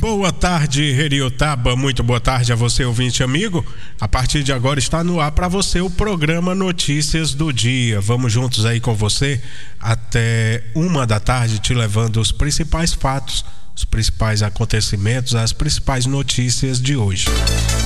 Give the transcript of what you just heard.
Boa tarde, Heriotaba. Muito boa tarde a você, ouvinte amigo. A partir de agora está no ar para você o programa Notícias do Dia. Vamos juntos aí com você até 1h, te levando os principais fatos, os principais acontecimentos, as principais notícias de hoje.